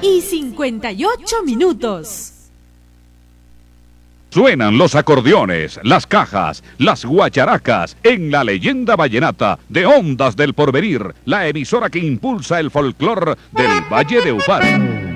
8:58. Suenan los acordeones, las cajas, las guacharacas en la leyenda vallenata de Ondas del Porvenir, la emisora que impulsa el folclor del Valle de Upar.